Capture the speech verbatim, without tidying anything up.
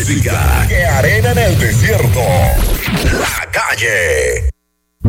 música que arena en el desierto. La Calle.